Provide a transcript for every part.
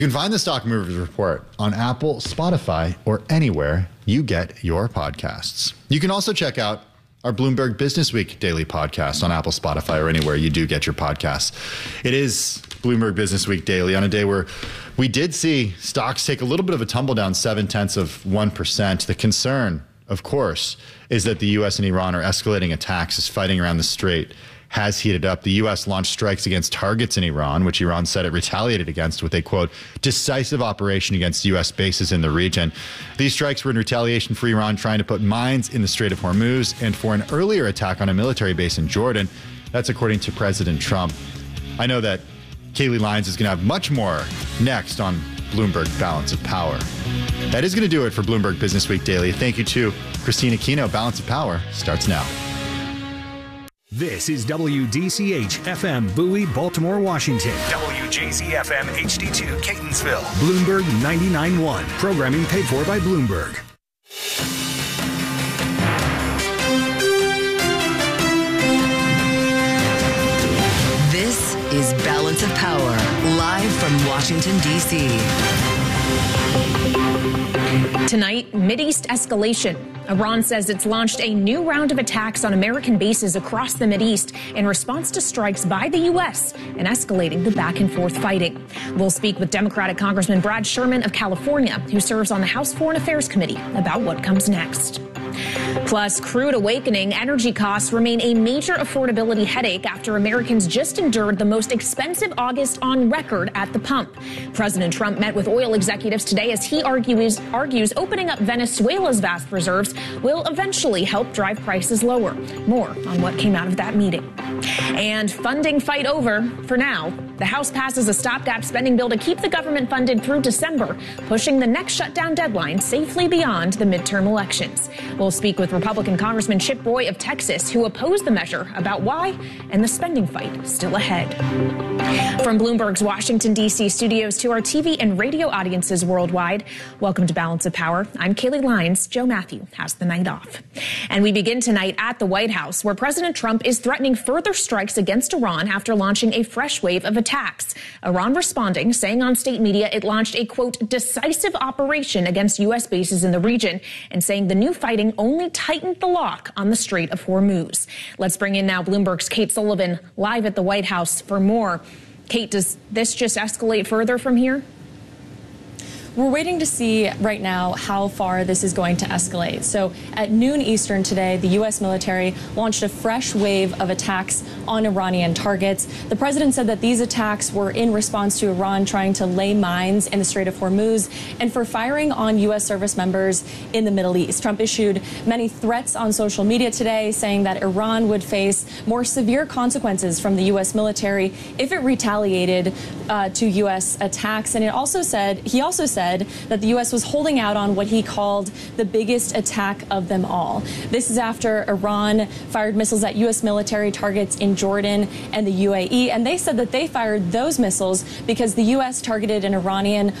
You can find the Stock Movers Report on Apple, Spotify, or anywhere you get your podcasts. You can also check out our Bloomberg Business Week daily podcast on Apple, Spotify, or anywhere you do get your podcasts. It is Bloomberg Business Week daily on a day where we did see stocks take a little bit of a tumble down, 0.7%. The concern, of course, is that the U.S. and Iran are escalating attacks as fighting around the Strait has heated up. The U.S. launched strikes against targets in Iran, which Iran said it retaliated against with a, quote, decisive operation against U.S. bases in the region. These strikes were in retaliation for Iran trying to put mines in the Strait of Hormuz and for an earlier attack on a military base in Jordan. That's according to President Trump. I know that Kaylee Lyons is going to have much more next on Bloomberg Balance of Power. That is going to do it for Bloomberg Business Week Daily. Thank you to Christina Kino. Balance of Power starts now. This is WDCH-FM Bowie, Baltimore, Washington. WJZ-FM HD2 Catonsville. Bloomberg 99.1. Programming paid for by Bloomberg. This is Balance of Power, live from Washington, D.C. Tonight, Mideast escalation. Iran says it's launched a new round of attacks on American bases across the Mideast in response to strikes by the U.S. and escalating the back-and-forth fighting. We'll speak with Democratic Congressman Brad Sherman of California, who serves on the House Foreign Affairs Committee, about what comes next. Plus, crude awakening, energy costs remain a major affordability headache after Americans just endured the most expensive August on record at the pump. President Trump met with oil executives today as he argues opening up Venezuela's vast reserves will eventually help drive prices lower. More on what came out of that meeting. And funding fight over for now. The House passes a stopgap spending bill to keep the government funded through December, pushing the next shutdown deadline safely beyond the midterm elections. We'll speak with Republican Congressman Chip Roy of Texas, who opposed the measure, about why and the spending fight still ahead. From Bloomberg's Washington, D.C. studios to our TV and radio audiences worldwide, welcome to Balance of Power. I'm Kaylee Lyons. Joe Matthew has the night off. And we begin tonight at the White House, where President Trump is threatening further strikes against Iran after launching a fresh wave of attacks. Iran responding, saying on state media it launched a, quote, decisive operation against U.S. bases in the region, and saying the new fighting only tightened the lock on the Strait of Hormuz. Let's bring in now Bloomberg's Kate Sullivan live at the White House for more. Kate, does this just escalate further from here? We're waiting to see right now how far this is going to escalate. So at noon Eastern today, the U.S. military launched a fresh wave of attacks on Iranian targets. The president said that these attacks were in response to Iran trying to lay mines in the Strait of Hormuz and for firing on U.S. service members in the Middle East. Trump issued many threats on social media today, saying that Iran would face more severe consequences from the U.S. military if it retaliated to U.S. attacks. And he also said that the U.S. was holding out on what he called the biggest attack of them all. This is after Iran fired missiles at U.S. military targets in Jordan and the UAE, and they said that they fired those missiles because the U.S. targeted an Iranian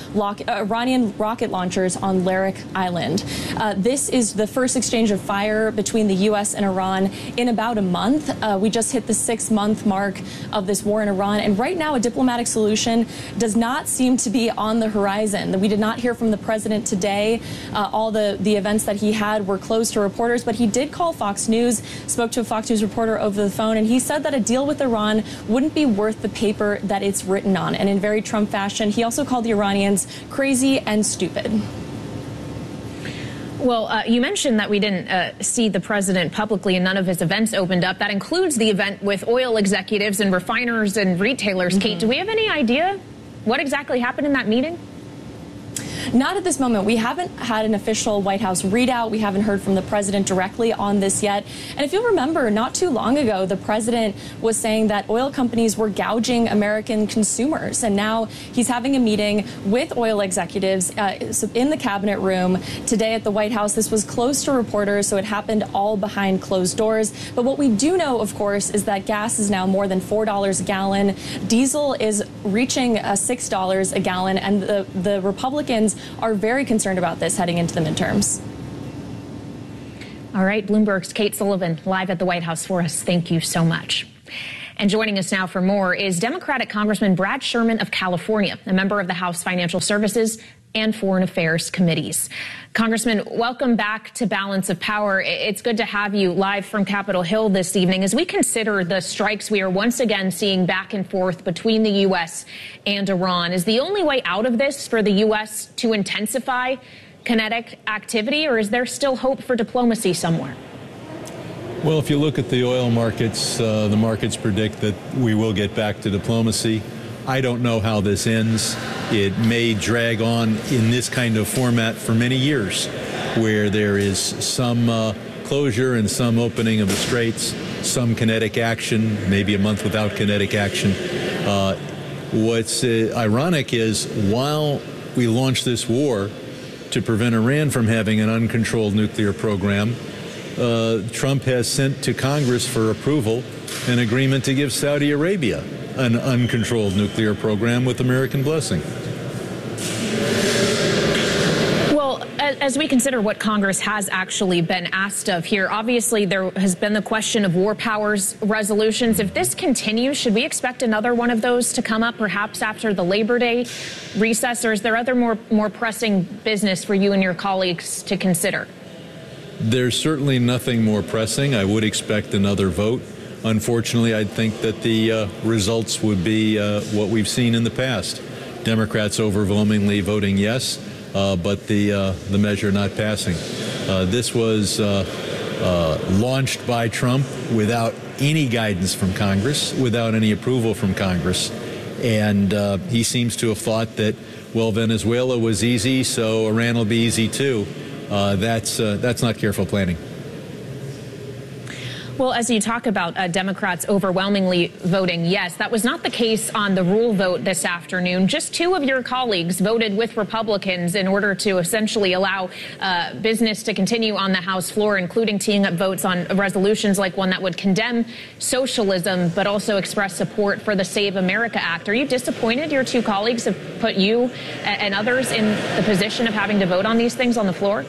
rocket launchers on Larak Island. This is the first exchange of fire between the U.S. and Iran in about a month. We just hit the 6-month mark of this war in Iran, and right now a diplomatic solution does not seem to be on the horizon. We did not hear from the president today. All the events that he had were closed to reporters, but he did call Fox News, spoke to a Fox News reporter over the phone, and he said that a deal with Iran wouldn't be worth the paper that it's written on. And in very Trump fashion, he also called the Iranians crazy and stupid. Well, you mentioned that we didn't see the president publicly and none of his events opened up. That includes the event with oil executives and refiners and retailers. Kate, do we have any idea what exactly happened in that meeting? Not at this moment. We haven't had an official White House readout. We haven't heard from the president directly on this yet. And if you'll remember, not too long ago, the president was saying that oil companies were gouging American consumers. And now he's having a meeting with oil executives in the cabinet room today at the White House. This was closed to reporters, so it happened all behind closed doors. But what we do know, of course, is that gas is now more than $4 a gallon. Diesel is reaching $6 a gallon. And the Republicans are very concerned about this heading into the midterms. All right, Bloomberg's Kate Sullivan live at the White House for us. Thank you so much. And joining us now for more is Democratic Congressman Brad Sherman of California, a member of the House Financial Services and Foreign Affairs Committees. Congressman, welcome back to Balance of Power. It's good to have you live from Capitol Hill this evening as we consider the strikes we are once again seeing back and forth between the U.S. and Iran. Is the only way out of this for the U.S. to intensify kinetic activity, or is there still hope for diplomacy somewhere? Well, if you look at the oil markets, the markets predict that we will get back to diplomacy. I don't know how this ends. It may drag on in this kind of format for many years, where there is some closure and some opening of the straits, some kinetic action, maybe a month without kinetic action. What's ironic is while we launched this war to prevent Iran from having an uncontrolled nuclear program, Trump has sent to Congress for approval an agreement to give Saudi Arabia an uncontrolled nuclear program with American blessing. Well, as we consider what Congress has actually been asked of here, obviously there has been the question of war powers resolutions. If this continues, should we expect another one of those to come up perhaps after the Labor Day recess, or is there other more pressing business for you and your colleagues to consider? There's certainly nothing more pressing. I would expect another vote. Unfortunately, I think that the results would be what we've seen in the past. Democrats overwhelmingly voting yes, but the measure not passing. This was launched by Trump without any guidance from Congress, without any approval from Congress. And he seems to have thought that, well, Venezuela was easy, so Iran will be easy too. That's not careful planning. Well, as you talk about Democrats overwhelmingly voting yes, that was not the case on the rule vote this afternoon. Just two of your colleagues voted with Republicans in order to essentially allow business to continue on the House floor, including teeing up votes on resolutions like one that would condemn socialism, but also express support for the Save America Act. Are you disappointed your two colleagues have put you and others in the position of having to vote on these things on the floor?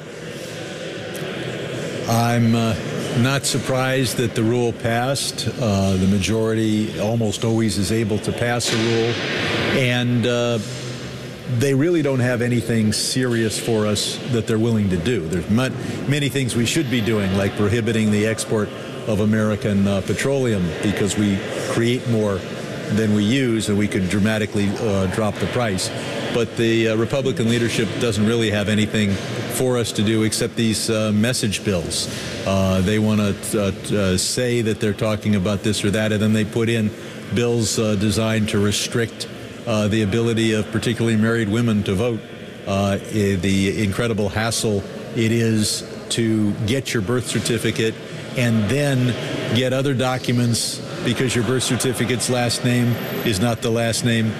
I'm not surprised that the rule passed. The majority almost always is able to pass a rule. And they really don't have anything serious for us that they're willing to do. There's many things we should be doing, like prohibiting the export of American petroleum, because we create more than we use and we could dramatically drop the price. But the Republican leadership doesn't really have anything for us to do except these message bills. They want to say that they're talking about this or that, and then they put in bills designed to restrict the ability of particularly married women to vote. The incredible hassle it is to get your birth certificate and then get other documents because your birth certificate's last name is not the last name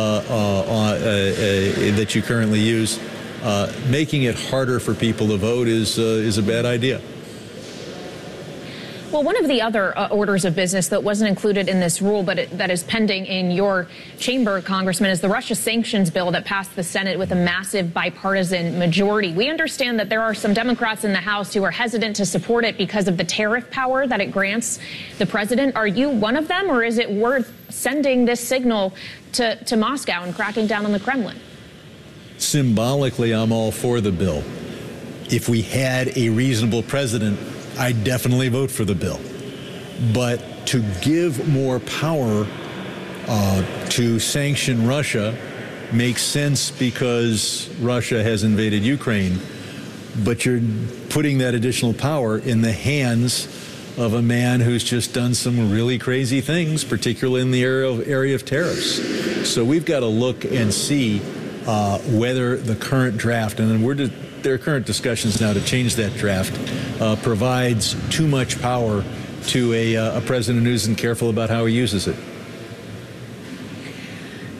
that you currently use. Making it harder for people to vote is a bad idea. Well, one of the other orders of business that wasn't included in this rule, but that is pending in your chamber, Congressman, is the Russia sanctions bill that passed the Senate with a massive bipartisan majority. We understand that there are some Democrats in the House who are hesitant to support it because of the tariff power that it grants the president. Are you one of them, or is it worth sending this signal to Moscow and cracking down on the Kremlin? Symbolically, I'm all for the bill. If we had a reasonable president, I'd definitely vote for the bill. But to give more power to sanction Russia makes sense because Russia has invaded Ukraine. But you're putting that additional power in the hands of a man who's just done some really crazy things, particularly in the area of tariffs. So we've got to look and see whether the current draft, and then there are current discussions now to change that draft, provides too much power to a president who isn't careful about how he uses it.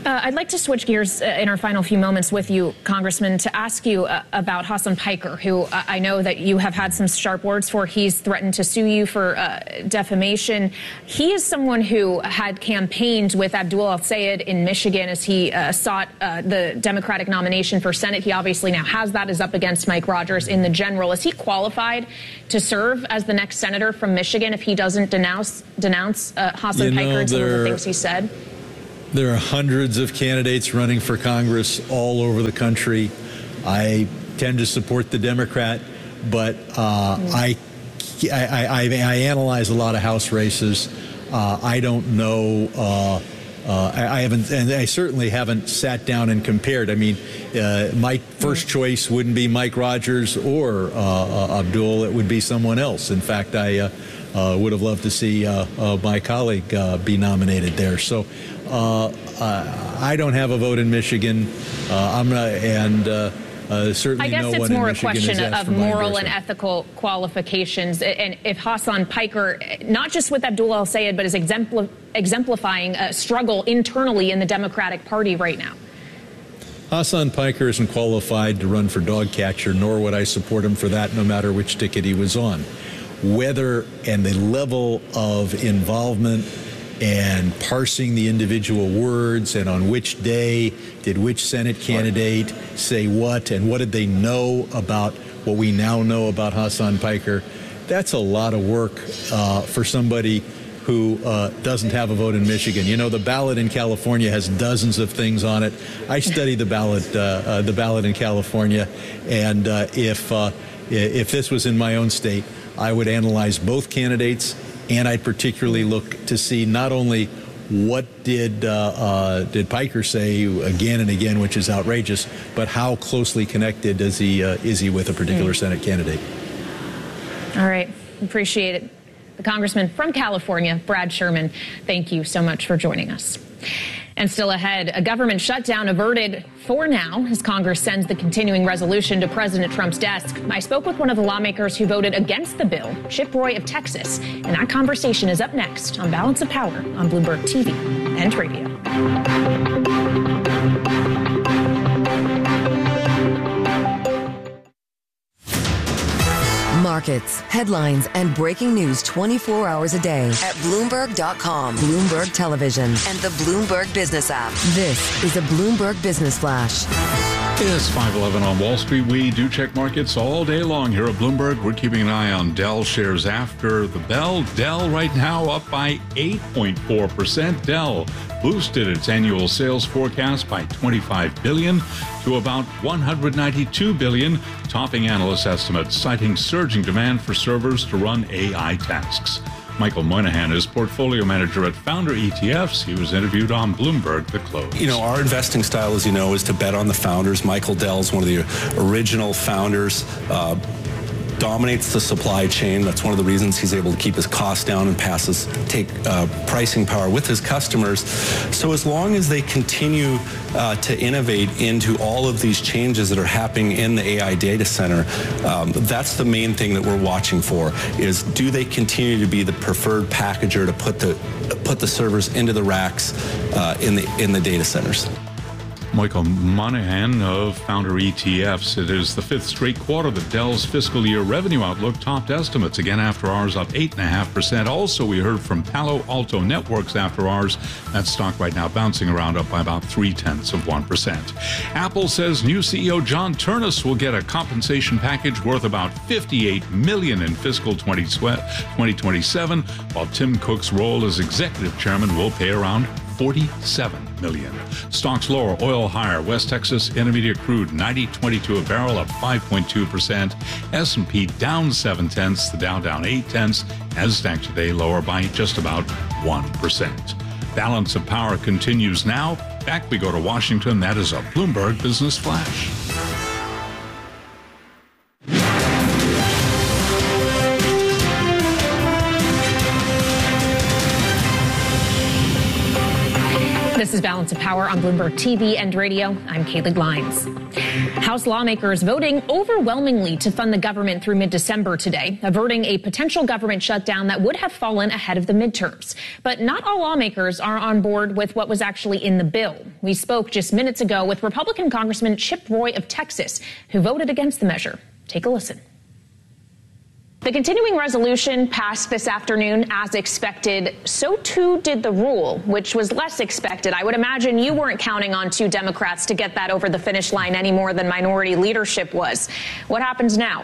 I'd like to switch gears in our final few moments with you, Congressman, to ask you about Hasan Piker, who I know that you have had some sharp words for. He's threatened to sue you for defamation. He is someone who had campaigned with Abdul El-Sayed in Michigan as he sought the Democratic nomination for Senate. He obviously now has that, is up against Mike Rogers in the general. Is he qualified to serve as the next senator from Michigan if he doesn't denounce Hasan Piker and some of the things he said? There are hundreds of candidates running for Congress all over the country. I tend to support the Democrat, but I analyze a lot of House races. I don't know. I haven't, and I certainly haven't sat down and compared. I mean, my first choice wouldn't be Mike Rogers or Abdul. It would be someone else. In fact, I would have loved to see my colleague be nominated there. So I don't have a vote in Michigan. I'm not, and certainly I guess no it's one more in a question of moral and ethical qualifications. And if Hasan Piker, not just with Abdul El-Sayed, but is exemplifying a struggle internally in the Democratic Party right now. Hasan Piker isn't qualified to run for dog catcher, nor would I support him for that, no matter which ticket he was on. Whether and the level of involvement and parsing the individual words and on which day did which Senate candidate say what and what did they know about what we now know about Hasan Piker, that's a lot of work for somebody who doesn't have a vote in Michigan. You know, the ballot in California has dozens of things on it. I study the ballot in California, and if this was in my own state, I would analyze both candidates, and I'd particularly look to see not only what did Piker say again and again, which is outrageous, but how closely connected is he with a particular Senate candidate. All right. Appreciate it. The Congressman from California, Brad Sherman, thank you so much for joining us. And still ahead, a government shutdown averted for now as Congress sends the continuing resolution to President Trump's desk. I spoke with one of the lawmakers who voted against the bill, Chip Roy of Texas, and that conversation is up next on Balance of Power on Bloomberg TV and radio. Markets, headlines, and breaking news 24 hours a day at Bloomberg.com, Bloomberg Television, and the Bloomberg Business app. This is a Bloomberg Business Flash. It's 5:11 on Wall Street. We do check markets all day long here at Bloomberg. We're keeping an eye on Dell shares after the bell. Dell right now up by 8.4%. Dell boosted its annual sales forecast by $25 billion to about $192 billion, topping analyst estimates, citing surging demand for servers to run AI tasks. Michael Moynihan is portfolio manager at Founder ETFs. He was interviewed on Bloomberg The Close. You know, our investing style, as you know, is to bet on the founders. Michael Dell's one of the original founders. Dominates the supply chain. That's one of the reasons he's able to keep his costs down and take pricing power with his customers. So as long as they continue to innovate into all of these changes that are happening in the AI data center, that's the main thing that we're watching for, is do they continue to be the preferred packager to put the servers into the racks in the data centers. Michael Moynihan of Founder ETFs. It is the fifth straight quarter that Dell's fiscal year revenue outlook topped estimates. Again, after hours up 8.5%. Also, we heard from Palo Alto Networks after hours. That stock right now bouncing around up by about 0.3%. Apple says new CEO John Ternus will get a compensation package worth about $58 million in fiscal 2027, while Tim Cook's role as executive chairman will pay around $47 million. Stocks lower, oil higher. West Texas Intermediate crude 90.22 a barrel, up 5.2%. S&P down 0.7. The Dow down 0.8. Nasdaq today lower by just about 1%. Balance of Power continues now. Back we go to Washington. That is a Bloomberg Business Flash. This is Balance of Power on Bloomberg TV and radio. I'm Kaylee Glines. House lawmakers voting overwhelmingly to fund the government through mid-December today, averting a potential government shutdown that would have fallen ahead of the midterms. But not all lawmakers are on board with what was actually in the bill. We spoke just minutes ago with Republican Congressman Chip Roy of Texas, who voted against the measure. Take a listen. The continuing resolution passed this afternoon as expected. So too did the rule, which was less expected. I would imagine you weren't counting on 2 Democrats to get that over the finish line any more than minority leadership was. What happens now?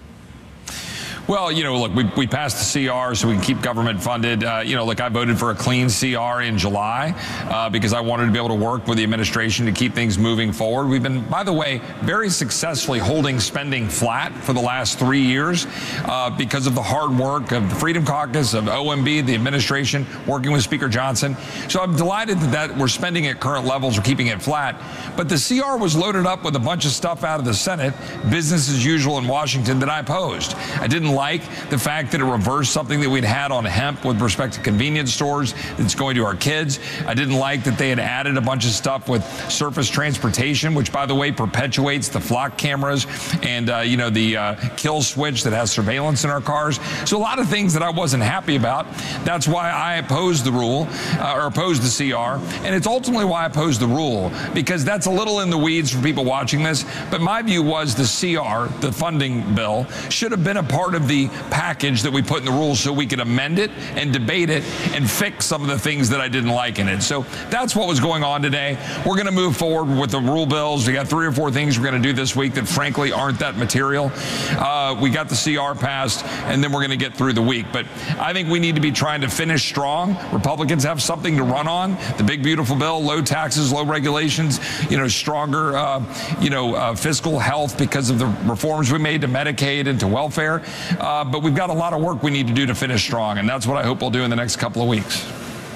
Well, look, we passed the CR so we can keep government funded. Look, I voted for a clean CR in July because I wanted to be able to work with the administration to keep things moving forward. We've been, by the way, very successfully holding spending flat for the last 3 years because of the hard work of the Freedom Caucus, of OMB, the administration, working with Speaker Johnson. So I'm delighted that we're spending at current levels, we're keeping it flat. But the CR was loaded up with a bunch of stuff out of the Senate, business as usual in Washington, that I opposed. I didn't like the fact that it reversed something that we'd had on hemp with respect to convenience stores that's going to our kids. I didn't like that they had added a bunch of stuff with surface transportation, which, by the way, perpetuates the flock cameras and, the kill switch that has surveillance in our cars. So a lot of things that I wasn't happy about. That's why I opposed the rule or opposed the CR. And it's ultimately why I opposed the rule, because that's a little in the weeds for people watching this. But my view was the CR, the funding bill, should have been a part of the package that we put in the rules so we could amend it and debate it and fix some of the things that I didn't like in it. So that's what was going on today. We're going to move forward with the rule bills. We got 3 or 4 things we're going to do this week that frankly aren't that material. We got the CR passed, and then we're going to get through the week. But I think we need to be trying to finish strong. Republicans have something to run on. The big, beautiful bill, low taxes, low regulations, stronger, fiscal health because of the reforms we made to Medicaid and to welfare. But we've got a lot of work we need to do to finish strong, and that's what I hope we'll do in the next couple of weeks.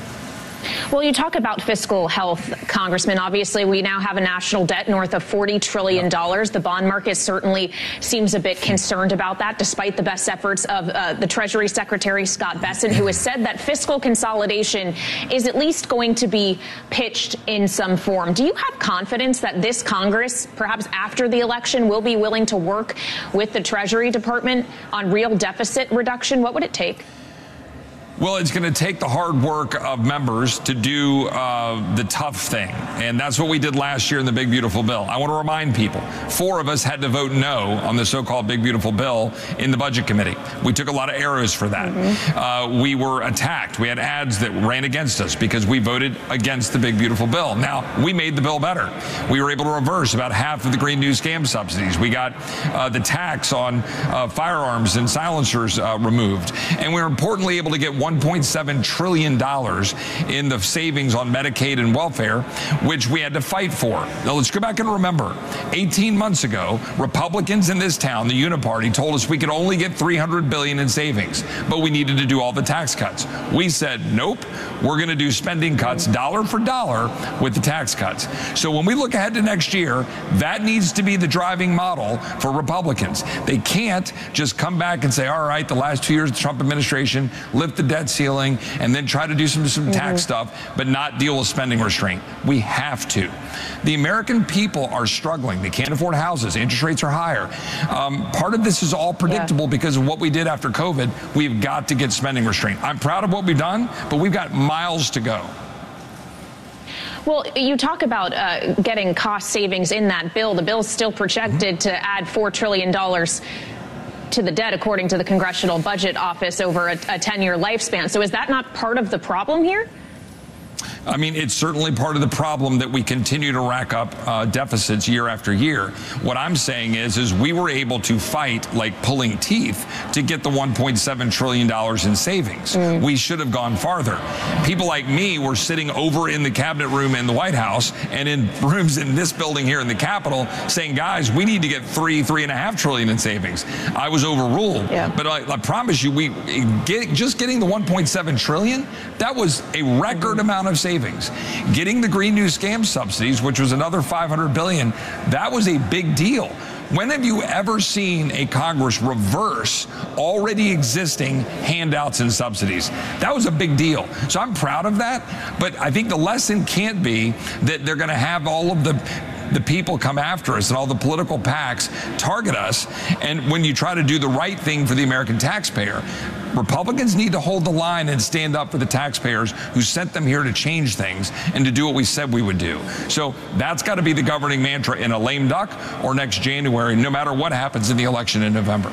Well, you talk about fiscal health, Congressman. Obviously, we now have a national debt north of $40 trillion. The bond market certainly seems a bit concerned about that, despite the best efforts of the Treasury Secretary, Scott Bessent, who has said that fiscal consolidation is at least going to be pitched in some form. Do you have confidence that this Congress, perhaps after the election, will be willing to work with the Treasury Department on real deficit reduction? What would it take? Well, it's going to take the hard work of members to do the tough thing. And that's what we did last year in the Big Beautiful Bill. I want to remind people, 4 of us had to vote no on the so-called Big Beautiful Bill in the Budget Committee. We took a lot of arrows for that. We were attacked. We had ads that ran against us because we voted against the Big Beautiful Bill. Now, we made the bill better. We were able to reverse about half of the Green New Scam subsidies. We got the tax on firearms and silencers removed. And we were importantly able to get $1.7 trillion in the savings on Medicaid and welfare, which we had to fight for. Now, let's go back and remember, 18 months ago, Republicans in this town, the Uniparty, told us we could only get $300 billion in savings, but we needed to do all the tax cuts. We said, nope, we're going to do spending cuts dollar for dollar with the tax cuts. So when we look ahead to next year, that needs to be the driving model for Republicans. They can't just come back and say, all right, the last 2 years of the Trump administration, lift the debt ceiling, and then try to do some tax stuff, but not deal with spending restraint. We have to. The American people are struggling. They can't afford houses. Interest rates are higher. Part of this is all predictable because of what we did after COVID. We've got to get spending restraint. I'm proud of what we've done, but we've got miles to go. Well, you talk about getting cost savings in that bill. The bill's still projected to add $4 trillion to the debt, according to the Congressional Budget Office, over a 10-year lifespan. So is that not part of the problem here? I mean, it's certainly part of the problem that we continue to rack up deficits year after year. What I'm saying is we were able to fight like pulling teeth to get the $1.7 trillion in savings. We should have gone farther. People like me were sitting over in the cabinet room in the White House and in rooms in this building here in the Capitol saying, guys, we need to get $3.5 trillion in savings. I was overruled. But I promise you, just getting the $1.7 trillion, that was a record amount of savings savings. Getting the Green New Scam subsidies, which was another $500 billion, that was a big deal. When have you ever seen a Congress reverse already existing handouts and subsidies? That was a big deal. So I'm proud of that. But I think the lesson can't be that they're going to have all of the people come after us and all the political PACs target us. And when you try to do the right thing for the American taxpayer, Republicans need to hold the line and stand up for the taxpayers who sent them here to change things and to do what we said we would do. So that's got to be the governing mantra in a lame duck or next January, no matter what happens in the election in November.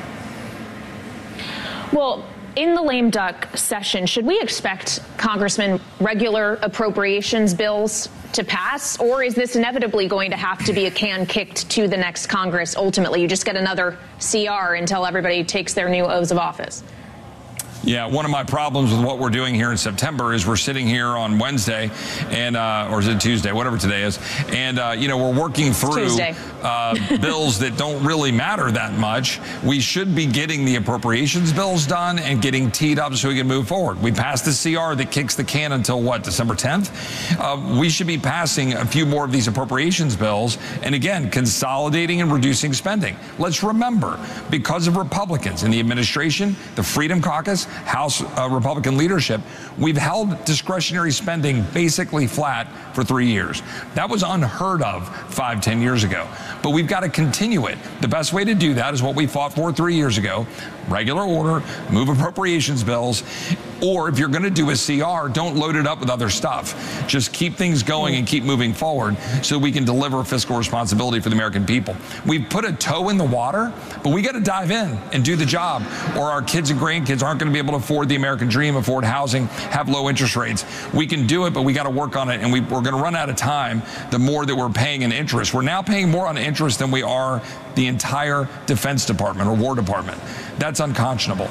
Well, in the lame duck session, should we expect, Congressman, regular appropriations bills to pass, or is this inevitably going to have to be a can kicked to the next Congress? Ultimately, you just get another CR until everybody takes their new oaths of office. Yeah, one of my problems with what we're doing here in September is we're sitting here on Wednesday, and or is it Tuesday, whatever today is, and we're working through bills that don't really matter that much. We should be getting the appropriations bills done and getting teed up so we can move forward. We passed the CR that kicks the can until what, December 10th? We should be passing a few more of these appropriations bills, and again, consolidating and reducing spending. Let's remember, because of Republicans in the administration, the Freedom Caucus, House Republican leadership, we've held discretionary spending basically flat for 3 years. That was unheard of 5-10 years ago. But we've got to continue it. The best way to do that is what we fought for 3 years ago. Regular order, move appropriations bills, or if you're going to do a CR, don't load it up with other stuff. Just keep things going and keep moving forward so we can deliver fiscal responsibility for the American people. We've put a toe in the water, but we got to dive in and do the job, or our kids and grandkids aren't going to be able to afford the American dream, afford housing, have low interest rates. We can do it, but we got to work on it, and we're going to run out of time the more that we're paying in interest. We're now paying more on interest than we are the entire Defense Department or War Department. That's unconscionable.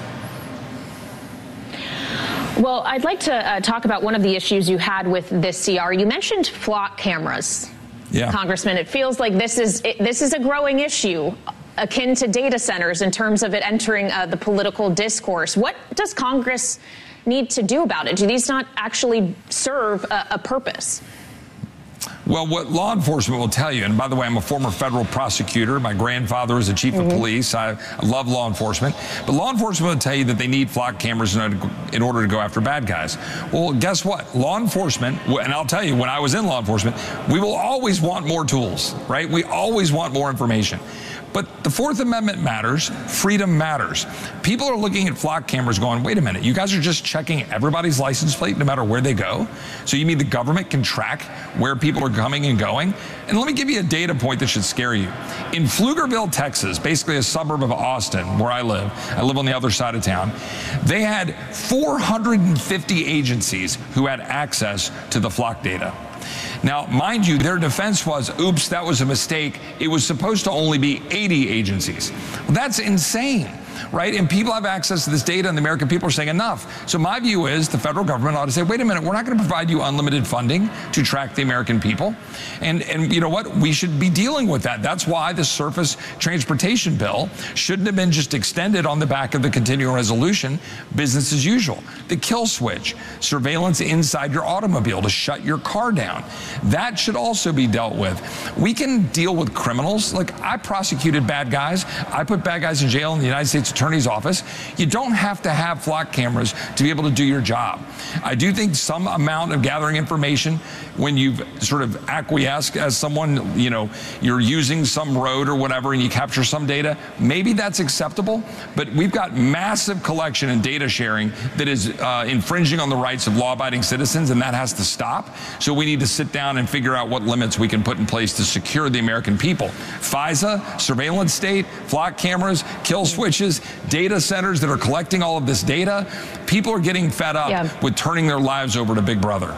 Well, I'd like to talk about one of the issues you had with this CR. You mentioned flock cameras, Congressman. It feels like this is a growing issue akin to data centers in terms of it entering the political discourse. What does Congress need to do about it? Do these not actually serve a purpose? Well, what law enforcement will tell you, and by the way, I'm a former federal prosecutor. My grandfather was a chief of police. I love law enforcement. But law enforcement will tell you that they need flock cameras in order to go after bad guys. Well, guess what? Law enforcement, and I'll tell you, when I was in law enforcement, we will always want more tools, right? We always want more information. But the Fourth Amendment matters. Freedom matters. People are looking at flock cameras going, wait a minute, you guys are just checking everybody's license plate no matter where they go? So you mean the government can track where people are coming and going? And let me give you a data point that should scare you. In Pflugerville, Texas, basically a suburb of Austin, where I live on the other side of town, they had 450 agencies who had access to the flock data. Now, mind you, their defense was, oops, that was a mistake. It was supposed to only be 80 agencies. Well, that's insane, right? And people have access to this data, and the American people are saying enough. So my view is the federal government ought to say, wait a minute, we're not going to provide you unlimited funding to track the American people. And you know what? We should be dealing with that. That's why the surface transportation bill shouldn't have been just extended on the back of the continuing resolution, business as usual. The kill switch, surveillance inside your automobile to shut your car down. That should also be dealt with. We can deal with criminals. Like, I prosecuted bad guys. I put bad guys in jail in the United States Attorney's Office. You don't have to have flock cameras to be able to do your job. I do think some amount of gathering information when you've sort of acquiesced as someone, you're using some road or whatever and you capture some data, maybe that's acceptable, but we've got massive collection and data sharing that is infringing on the rights of law-abiding citizens, and that has to stop. So we need to sit down and figure out what limits we can put in place to secure the American people. FISA, surveillance state, flock cameras, kill switches, data centers that are collecting all of this data. People are getting fed up with turning their lives over to Big Brother.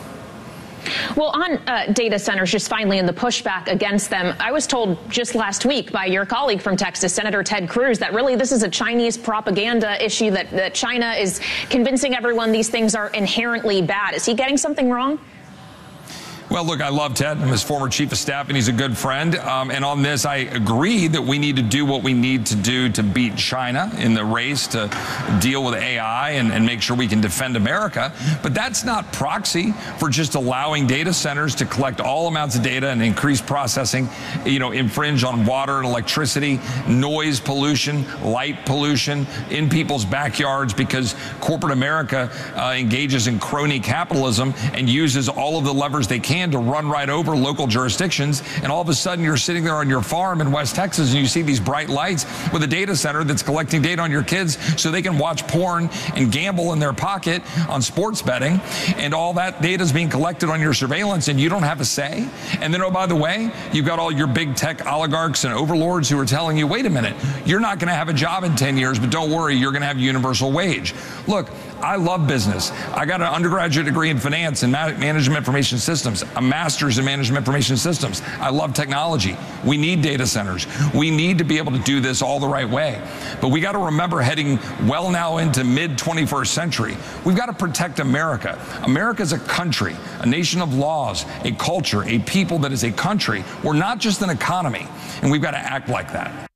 Well, on data centers, just finally in the pushback against them, I was told just last week by your colleague from Texas, Senator Ted Cruz, that really this is a Chinese propaganda issue, that China is convincing everyone these things are inherently bad. Is he getting something wrong? Well, look, I love Ted. I'm his former chief of staff, and he's a good friend. And on this, I agree that we need to do what we need to do to beat China in the race to deal with AI and make sure we can defend America. But that's not proxy for just allowing data centers to collect all amounts of data and increase processing, infringe on water and electricity, noise pollution, light pollution in people's backyards, because corporate America engages in crony capitalism and uses all of the levers they can to run right over local jurisdictions. And all of a sudden you're sitting there on your farm in West Texas and you see these bright lights with a data center that's collecting data on your kids so they can watch porn and gamble in their pocket on sports betting. And all that data is being collected on your surveillance and you don't have a say. And then, oh, by the way, you've got all your big tech oligarchs and overlords who are telling you, wait a minute, you're not going to have a job in 10 years, but don't worry, you're going to have universal wage. Look, I love business. I got an undergraduate degree in finance and management information systems, a master's in management information systems. I love technology. We need data centers. We need to be able to do this all the right way. But we got to remember, heading well now into mid-21st century, we've got to protect America. America is a country, a nation of laws, a culture, a people that is a country. We're not just an economy, and we've got to act like that.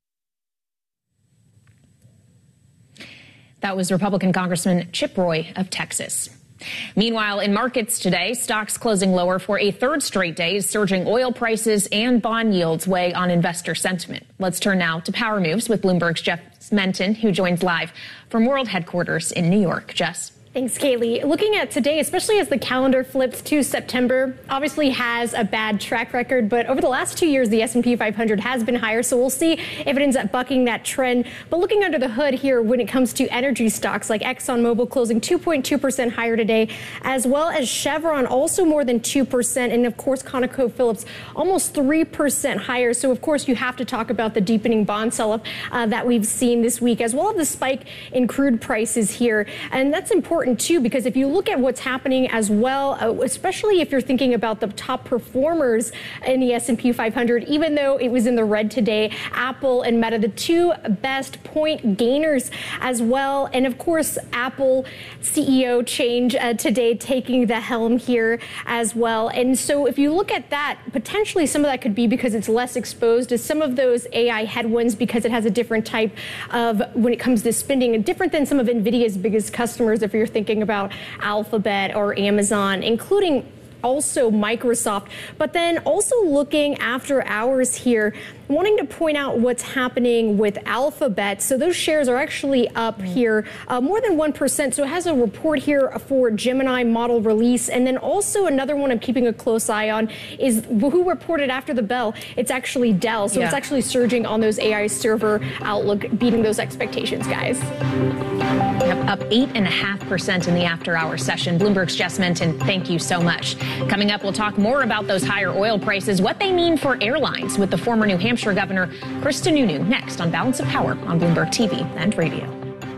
That was Republican Congressman Chip Roy of Texas. Meanwhile, in markets today, stocks closing lower for a third straight day as surging oil prices and bond yields weigh on investor sentiment. Let's turn now to Power Moves with Bloomberg's Jess Menton, who joins live from World Headquarters in New York. Jess. Thanks, Kaylee. Looking at today, especially as the calendar flips to September, obviously has a bad track record, but over the last 2 years, the S&P 500 has been higher, so we'll see if it ends up bucking that trend. But looking under the hood here, when it comes to energy stocks like ExxonMobil closing 2.2% higher today, as well as Chevron also more than 2%, and of course ConocoPhillips almost 3% higher. So of course you have to talk about the deepening bond sell-off that we've seen this week, as well as the spike in crude prices here. And that's important too, because if you look at what's happening as well, especially if you're thinking about the top performers in the S&P 500, even though it was in the red today, Apple and Meta, the two best point gainers as well. And of course, Apple CEO change today, taking the helm here as well. And so if you look at that, potentially some of that could be because it's less exposed to some of those AI headwinds, because it has a different type of, when it comes to spending, and different than some of NVIDIA's biggest customers, if you're thinking about Alphabet or Amazon, including also Microsoft. But then also looking after hours here, wanting to point out what's happening with Alphabet. So those shares are actually up here more than 1%. So it has a report here for Gemini model release. And then also another one I'm keeping a close eye on is who reported after the bell. It's actually Dell. So it's actually surging on those AI server outlook, beating those expectations, guys. Yep, up 8.5% in the after-hour session. Bloomberg's Jess Menton, thank you so much. Coming up, we'll talk more about those higher oil prices, what they mean for airlines, with the former New Hampshire Governor Chris Sununu next on Balance of Power on Bloomberg TV and radio.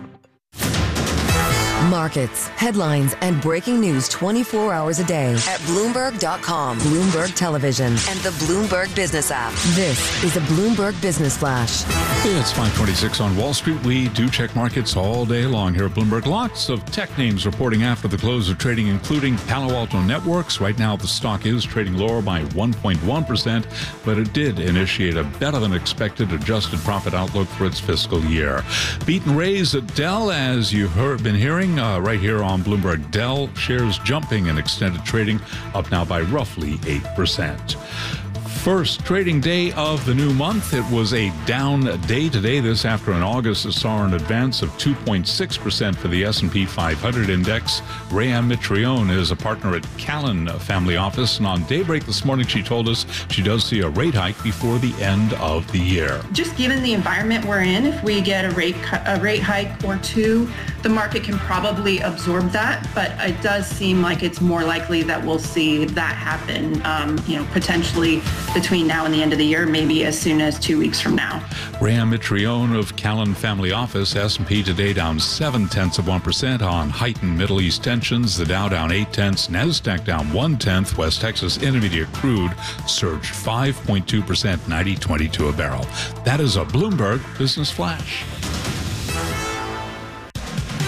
Markets, headlines, and breaking news 24 hours a day at Bloomberg.com, Bloomberg Television, and the Bloomberg Business app. This is a Bloomberg Business Flash. It's 5:26 on Wall Street. We do check markets all day long here at Bloomberg. Lots of tech names reporting after the close of trading, including Palo Alto Networks. Right now, the stock is trading lower by 1.1%, but it did initiate a better-than-expected adjusted profit outlook for its fiscal year. Beat and raise at Dell, as you been hearing, right here on Bloomberg. Dell shares jumping in extended trading, up now by roughly 8%. First trading day of the new month. It was a down day today. This after in August it saw an advance of 2.6% for the S&P 500 index. Rayanne Mitrione is a partner at Callan Family Office, and on Daybreak this morning she told us she does see a rate hike before the end of the year. Just given the environment we're in, if we get a rate hike or two, the market can probably absorb that, but it does seem like it's more likely that we'll see that happen, potentially between now and the end of the year, maybe as soon as 2 weeks from now. Rayanne Mitrione of Callan Family Office. S&P today down 0.7% on heightened Middle East tensions. The Dow down 0.8, NASDAQ down 0.1. West Texas Intermediate crude surged 5.2%, $90.22 a barrel. That is a Bloomberg Business Flash.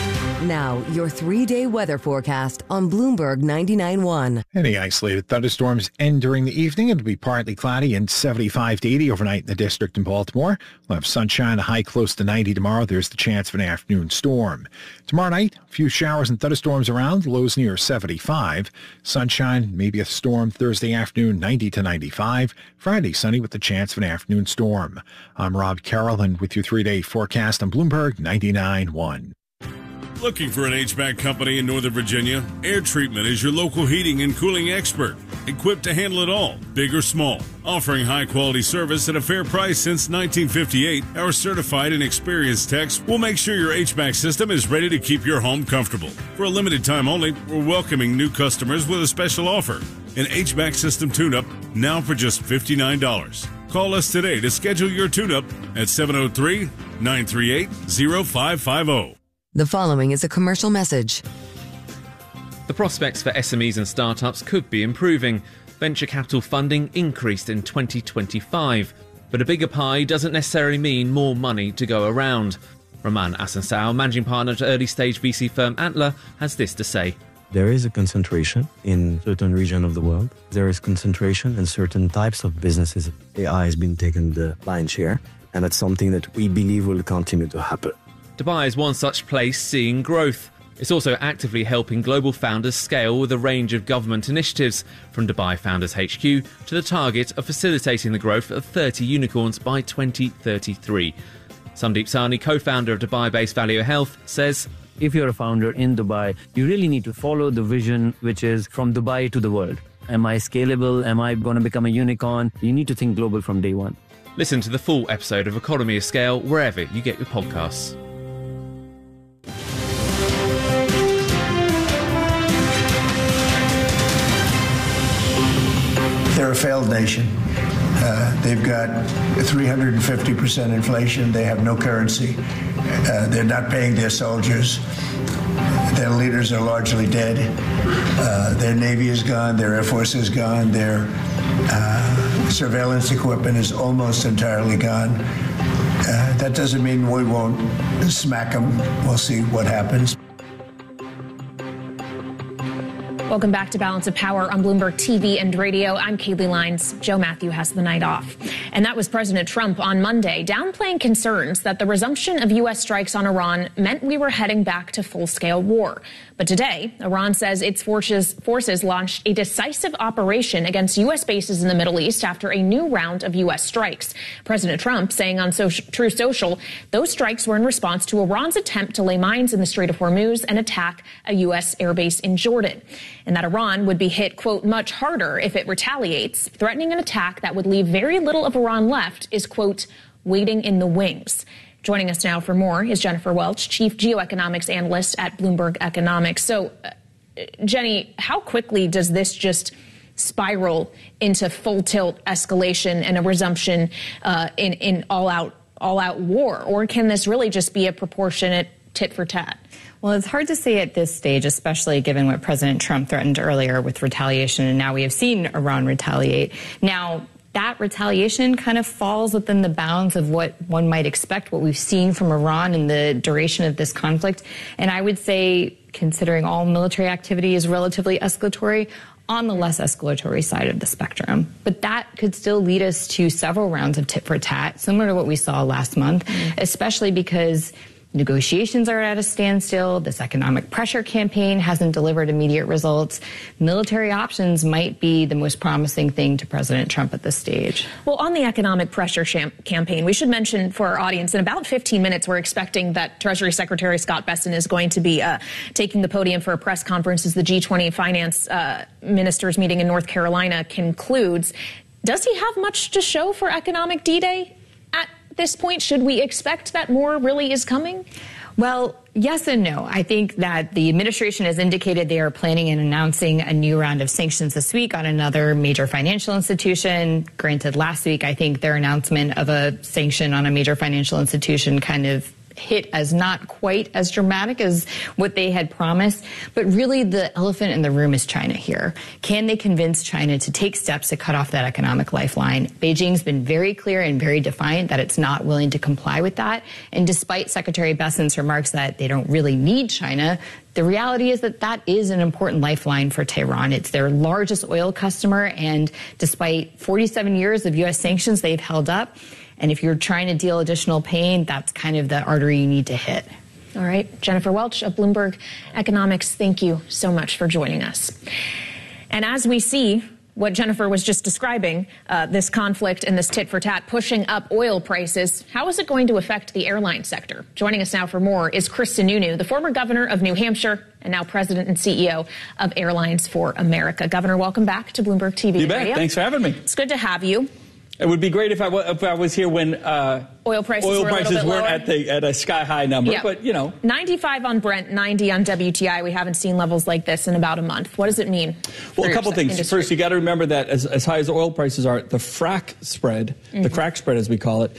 Now, your 3-day weather forecast on Bloomberg 99.1. Any isolated thunderstorms end during the evening. It'll be partly cloudy and 75 to 80 overnight in the district in Baltimore. We'll have sunshine, a high close to 90 tomorrow. There's the chance of an afternoon storm. Tomorrow night, a few showers and thunderstorms around, lows near 75. Sunshine, maybe a storm Thursday afternoon, 90 to 95. Friday, sunny with the chance of an afternoon storm. I'm Rob Carroll, and with your 3-day forecast on Bloomberg 99.1. Looking for an HVAC company in Northern Virginia? Air Treatment is your local heating and cooling expert, equipped to handle it all, big or small. Offering high-quality service at a fair price since 1958, our certified and experienced techs will make sure your HVAC system is ready to keep your home comfortable. For a limited time only, we're welcoming new customers with a special offer. An HVAC system tune-up now for just $59. Call us today to schedule your tune-up at 703-938-0550. The following is a commercial message. The prospects for SMEs and startups could be improving. Venture capital funding increased in 2025. But a bigger pie doesn't necessarily mean more money to go around. Roman Asansao, managing partner at early-stage VC firm Antler, has this to say. There is a concentration in certain regions of the world. There is concentration in certain types of businesses. AI has been taking the lion's share, and that's something that we believe will continue to happen. Dubai is one such place seeing growth. It's also actively helping global founders scale with a range of government initiatives, from Dubai Founders HQ to the target of facilitating the growth of 30 unicorns by 2033. Sandeep Sahni, co-founder of Dubai-based Valeo Health, says, if you're a founder in Dubai, you really need to follow the vision, which is from Dubai to the world. Am I scalable? Am I going to become a unicorn? You need to think global from day one. Listen to the full episode of Economy of Scale wherever you get your podcasts. They're a failed nation. They've got 350% inflation. They have no currency. They're not paying their soldiers. Their leaders are largely dead. Their Navy is gone. Their Air Force is gone. Their surveillance equipment is almost entirely gone. That doesn't mean we won't smack them. We'll see what happens. Welcome back to Balance of Power on Bloomberg TV and radio. I'm Kaylee Lines. Joe Matthew has the night off. And that was President Trump on Monday, downplaying concerns that the resumption of U.S. strikes on Iran meant we were heading back to full-scale war. But today, Iran says its forces launched a decisive operation against U.S. bases in the Middle East after a new round of U.S. strikes. President Trump saying on Truth Social, those strikes were in response to Iran's attempt to lay mines in the Strait of Hormuz and attack a U.S. airbase in Jordan. And that Iran would be hit, quote, much harder if it retaliates, threatening an attack that would leave very little of Iran left is, quote, waiting in the wings. Joining us now for more is Jennifer Welch, Chief Geoeconomics Analyst at Bloomberg Economics. So, Jenny, how quickly does this just spiral into full-tilt escalation and a resumption in all-out war? Or can this really just be a proportionate tit-for-tat? Well, it's hard to say at this stage, especially given what President Trump threatened earlier with retaliation, and now we have seen Iran retaliate. Now, that retaliation kind of falls within the bounds of what one might expect, what we've seen from Iran in the duration of this conflict. And I would say, considering all military activity is relatively escalatory, on the less escalatory side of the spectrum. But that could still lead us to several rounds of tit for tat, similar to what we saw last month, especially because negotiations are at a standstill. This economic pressure campaign hasn't delivered immediate results. Military options might be the most promising thing to President Trump at this stage. Well, on the economic pressure campaign, we should mention for our audience, in about 15 minutes, we're expecting that Treasury Secretary Scott Bessent is going to be taking the podium for a press conference as the G20 finance ministers meeting in North Carolina concludes. Does he have much to show for economic D-Day at this point? Should we expect that more really is coming? Well, yes and no. I think that the administration has indicated they are planning and announcing a new round of sanctions this week on another major financial institution. Granted, last week, I think their announcement of a sanction on a major financial institution kind of hit as not quite as dramatic as what they had promised. But really the elephant in the room is China here. Can they convince China to take steps to cut off that economic lifeline? Beijing's been very clear and very defiant that it's not willing to comply with that. And despite Secretary Bessent's remarks that they don't really need China, the reality is that that is an important lifeline for Tehran. It's their largest oil customer, and despite 47 years of U.S. sanctions, they've held up. And if you're trying to deal additional pain, that's kind of the artery you need to hit. All right. Jennifer Welch of Bloomberg Economics, thank you so much for joining us. And as we see what Jennifer was just describing, this conflict and this tit for tat pushing up oil prices, how is it going to affect the airline sector? Joining us now for more is Chris Sununu, the former governor of New Hampshire and now president and CEO of Airlines for America. Governor, welcome back to Bloomberg TV. You bet. Thanks for having me. It's good to have you. It would be great if I was here when oil prices weren't at a sky-high number, yeah. But, 95 on Brent, 90 on WTI. We haven't seen levels like this in about a month. What does it mean? Well, a couple things. Industry? First, you got to remember that as high as oil prices are, the frac spread, the crack spread as we call it,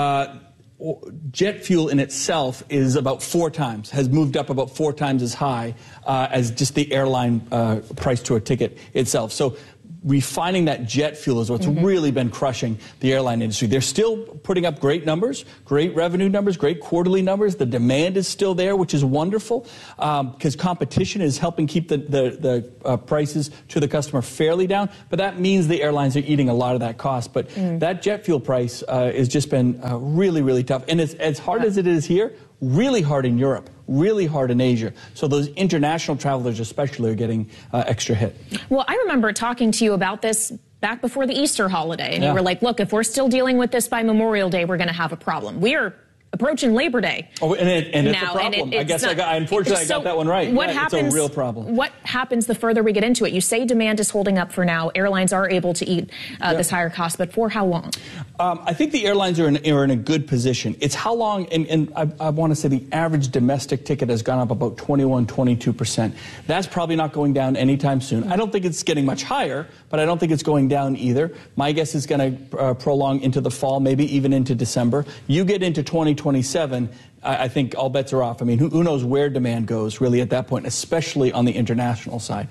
jet fuel in itself is about 4 times, has moved up about 4 times as high as just the airline price to a ticket itself. So refining that jet fuel is what's really been crushing the airline industry. They're still putting up great numbers, great revenue numbers, great quarterly numbers. The demand is still there, which is wonderful, because competition is helping keep the prices to the customer fairly down. But that means the airlines are eating a lot of that cost. But that jet fuel price has just been really, really tough. And as hard as it is here, really hard in Europe, really hard in Asia. So those international travelers especially are getting extra hit. Well, I remember talking to you about this back before the Easter holiday, and you were like, look, if we're still dealing with this by Memorial Day, we're going to have a problem. We are approaching Labor Day. Oh, and it's a problem. I guess unfortunately I got that one right. What happens, it's a real problem. What happens the further we get into it? You say demand is holding up for now. Airlines are able to eat this higher cost, but for how long? I think the airlines are in a good position. It's how long, and I want to say the average domestic ticket has gone up about 22%. That's probably not going down anytime soon. I don't think it's getting much higher, but I don't think it's going down either. My guess is going to prolong into the fall, maybe even into December. You get into 2027, I think all bets are off. I mean, who knows where demand goes really at that point, especially on the international side.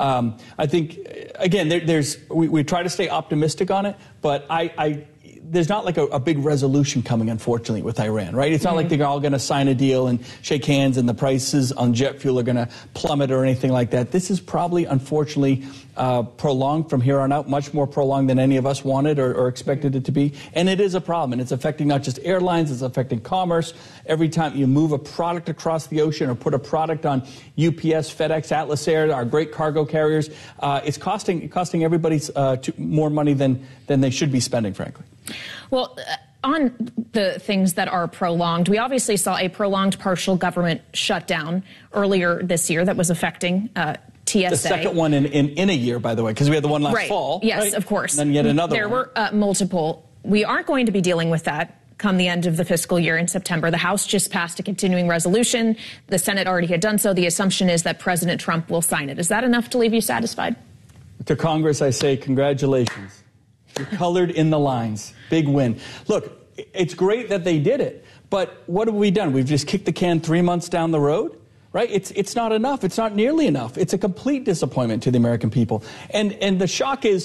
I think, again, we try to stay optimistic on it, but there's not like a big resolution coming, unfortunately, with Iran, right? It's not like they're all going to sign a deal and shake hands and the prices on jet fuel are going to plummet or anything like that. This is probably, unfortunately, prolonged from here on out, much more prolonged than any of us wanted or expected it to be. And it is a problem, and it's affecting not just airlines, it's affecting commerce. Every time you move a product across the ocean or put a product on UPS, FedEx, Atlas Air, our great cargo carriers, it's costing everybody more money than they should be spending, frankly. Well, on the things that are prolonged, we obviously saw a prolonged partial government shutdown earlier this year that was affecting TSA. The second one in a year, by the way, because we had the one last fall. Yes, right? of course. And then yet another There one. were multiple. We aren't going to be dealing with that come the end of the fiscal year in September. The House just passed a continuing resolution. The Senate already had done so. The assumption is that President Trump will sign it. Is that enough to leave you satisfied? To Congress, I say congratulations. You're colored in the lines. Big win. Look, it's great that they did it, but what have we done? We've just kicked the can 3 months down the road, right? It's not enough. It's not nearly enough. It's a complete disappointment to the American people. And the shock is,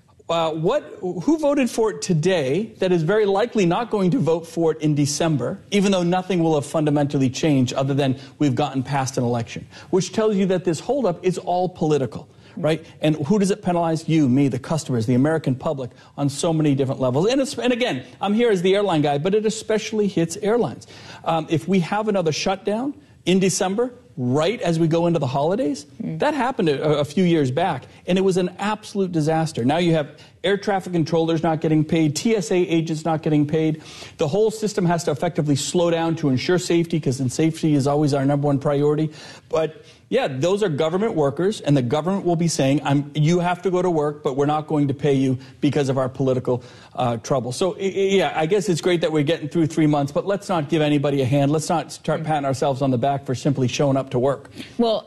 who voted for it today that is very likely not going to vote for it in December, even though nothing will have fundamentally changed other than we've gotten past an election, which tells you that this holdup is all political. Right? And who does it penalize? You, me, the customers, the American public on so many different levels. And again, I'm here as the airline guy, but it especially hits airlines. If we have another shutdown in December, right as we go into the holidays, that happened a few years back, and it was an absolute disaster. Now you have air traffic controllers not getting paid, TSA agents not getting paid. The whole system has to effectively slow down to ensure safety, because safety is always our #1 priority. But yeah, those are government workers, and the government will be saying, you have to go to work, but we're not going to pay you because of our political trouble. So, yeah, I guess it's great that we're getting through 3 months, but let's not give anybody a hand. Let's not start patting ourselves on the back for simply showing up to work. Well,